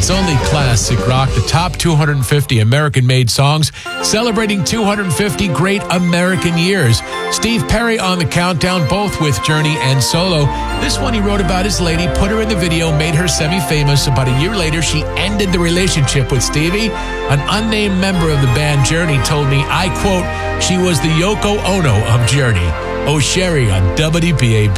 It's only classic rock, the top 250 American-made songs, celebrating 250 great American years. Steve Perry on the countdown, both with Journey and solo. This one he wrote about his lady, put her in the video, made her semi-famous. About a year later, she ended the relationship with Stevie. An unnamed member of the band Journey told me, I quote, she was the Yoko Ono of Journey. Oh, Sherry on WPAB.